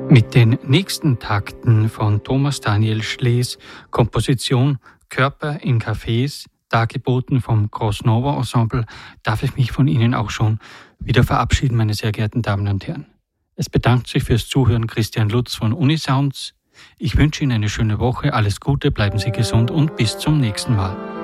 Mit den nächsten Takten von Thomas Daniel Schlees Komposition Körper in Cafés, dargeboten vom Gross-Nova Ensemble, darf ich mich von Ihnen auch schon wieder verabschieden, meine sehr geehrten Damen und Herren. Es bedankt sich fürs Zuhören Christian Lutz von Unisounds. Ich wünsche Ihnen eine schöne Woche, alles Gute, bleiben Sie gesund und bis zum nächsten Mal.